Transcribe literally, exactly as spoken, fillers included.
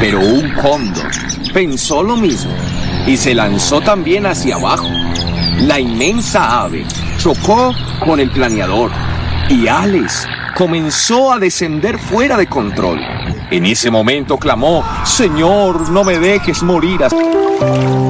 Pero un cóndor pensó lo mismo y se lanzó también hacia abajo. La inmensa ave chocó con el planeador y Alex comenzó a descender fuera de control. En ese momento clamó: «Señor, no me dejes morir así».